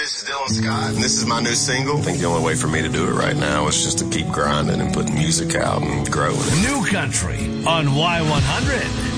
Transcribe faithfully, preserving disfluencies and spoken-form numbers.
this is Dylan Scott, and this is my new single. I think the only way for me to do it right now is just to keep grinding and putting music out and growing. New Country on Y one hundred.